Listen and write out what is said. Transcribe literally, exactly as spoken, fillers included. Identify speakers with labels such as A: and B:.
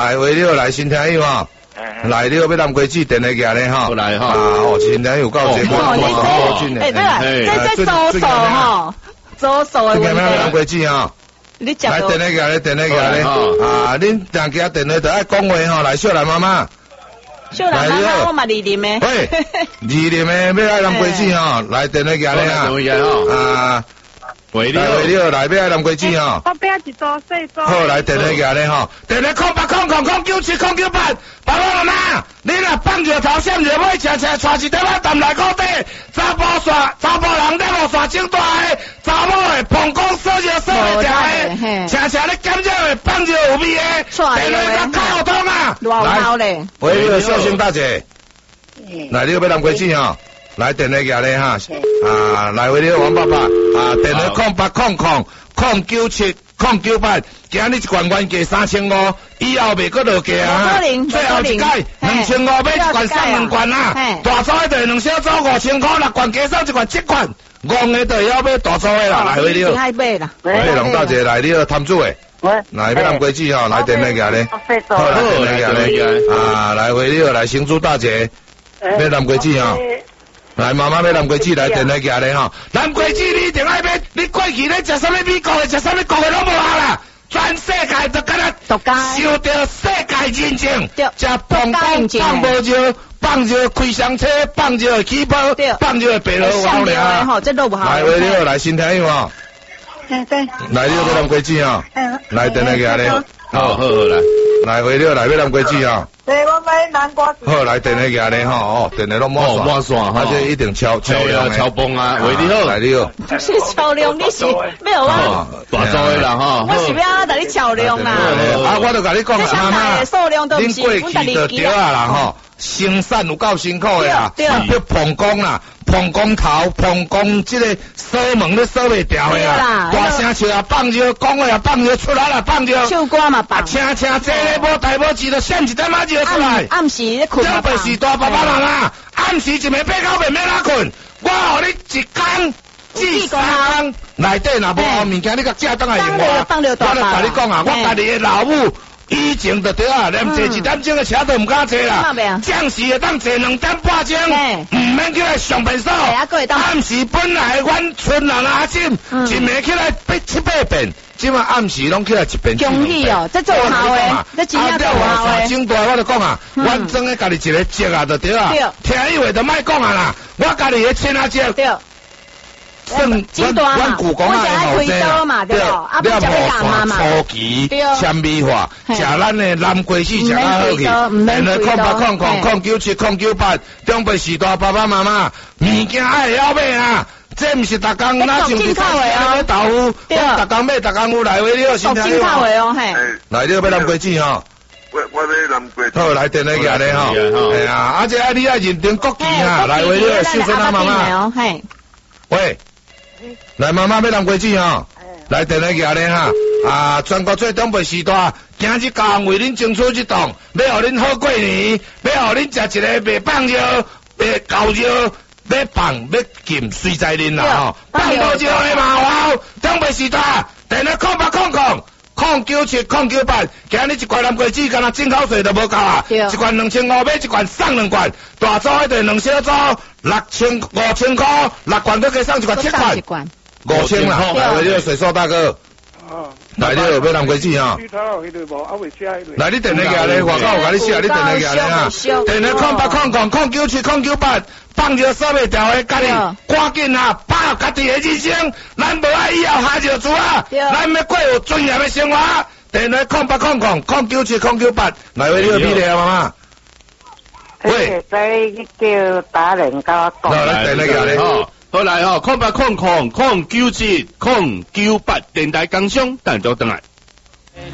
A: 来为了来新听友哈，来了要南瓜子电来夹咧哈，
B: 来哈，
A: 啊哦新听友到节目好好进
C: 诶，对啦，这在左手吼，左手的问题。
A: 南瓜子哈。
C: 你讲
A: 来电来夹咧，电来夹咧，啊，恁大家电话就爱讲话吼，来秀兰妈妈。
C: 秀兰妈妈，我嘛二啉的。
A: 喂，二啉的要爱南瓜子吼，来电来夹咧啊，啊，
B: 为了
A: 为了来要爱南瓜子吼。
D: 我边一组四组。
A: 好，来电来夹咧吼，电来空八空空空九七空九八，爸爸妈妈，你若放着头闪着尾，车车带一点仔淡来高底，查甫煞查甫人在无煞整大个，查某的膀胱锁着锁袂掉个，车车咧减少的放着有味个，电来甲靠通啊！来，喂，你小心大姐，来你要南瓜子吼，来电来夹咧哈，啊，来为了王爸爸，啊，电来空八空空空九七。空九八，今日一罐原价三千五，以后袂搁落价啊！最后一届两千五买一罐送两罐啊！大组的两小组五千块，六罐加送一罐七罐，戆的就要买大组的啦，来回了。
C: 爱买啦。
A: 喂，龙大姐来了，摊主诶。喂。来要南瓜子吼，来电来夹咧。好，来电来夹咧。啊，来回了，来新竹大姐，要南瓜子吼。来，妈妈要南瓜子来电来夹咧吼，南瓜子你一定爱买，你过去咧食啥物美国的，食啥物国的拢无效啦，全世界都敢若受到世界认证，食膀胱放无尿，放尿开箱车，放尿起泡，放尿白萝卜了。
C: 吼，这都不好。
A: 来，为了来新听友吼，
D: 嗯对，
A: 来了要南瓜子吼，来电来夹咧，
B: 好好好来，
A: 来为了来要南瓜子吼。
D: 对，我买南瓜。
A: 好，来电来夹咧吼，哦，电来拢满线，
B: 满线哈，
A: 而且一定超超量
B: 超崩啊，为你好，
A: 来你好，
C: 是超量，你是没有啊？
B: 大组的啦哈，
C: 我是要带你超量啦。
A: 啊，我都甲你讲啦，妈妈，恁过去就对啊啦吼，生产有够辛苦的啦，要膀胱啦。膀胱头、膀胱这个锁门都锁袂掉的啦，大声笑啊，放尿，讲话啊，放尿出来啦，放尿。
C: 唱歌嘛放。
A: 请请这个无大无志就闪一点仔尿出来。
C: 暗时咧困嘛放。
A: 是大爸爸妈妈，暗时一暝八九暝免哪困，我互你一工至三工内底若无好物件，你甲借倒来用我。我就甲你讲啊，我家己的老母。以前就对啊，连坐一点钟的车都唔敢坐啦。暂时会当坐两点半钟，唔免起来上便所。暗时本来阮村人阿婶，一暝起来八七八遍，即马暗时拢起来一遍。
C: 恭喜哦，这做好诶，这真正做好诶。
A: 整大我就讲啊，阮装诶家己一个节啊，就对啊。听以为就莫讲啊啦，我家己诶亲阿姐。算阮阮故宫啊，后生啊，对，了无山初期纤米化，食咱的南瓜子食较好去，然后空八空空空九七空九八，中辈时代爸爸妈妈物件爱晓买啊，这毋是逐工哪像是买豆腐，我逐工买逐工有来回了，先听
C: 哦，
A: 来了要南瓜子吼。
E: 我我要南瓜子。
A: 好，来电来夹咧吼，哎呀，啊这啊你要认定国旗啊，来回了，秀芬啊妈妈，喂。来，妈妈要南瓜子吼，来电来夹咧哈，啊，全国最东北时代，今日教为恁争取一档，要互恁好过年，要互恁食一个袂放尿、袂高尿、要放要禁随在恁啦吼，放无尿的嘛有，东北时代，电来空八空空。空九七空九八，今日一罐南瓜子，敢若进口税都无够啊！一罐两千五买一罐送两罐，大组迄个两小组六千五千块，六罐都可以送一罐七罐，五千啦！来为了水硕大哥，来了要南瓜子啊！来你电来夹咧，外口有甲你写，你电来夹咧啊！电来空八空空空九七空九八。放尿锁袂掉的，家己赶紧啊，把握家己的人生，咱无爱以后下着厝啊，咱要过有尊严的生活。电来空八空空空九七空九八，来为你个比例啊，妈妈。
D: 喂，在叫打人家讲。
A: 来电来夹咧，
B: 好来吼，空八空空空九七空九八，电台工商，等咗等来。